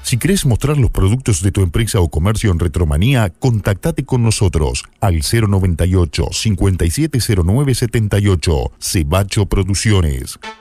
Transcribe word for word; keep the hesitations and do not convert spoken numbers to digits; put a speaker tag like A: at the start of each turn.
A: Si querés mostrar los productos de tu empresa o comercio en Retromanía, contactate con nosotros al cero noventa y ocho, cincuenta y siete cero nueve setenta y ocho. Cebacho Producciones.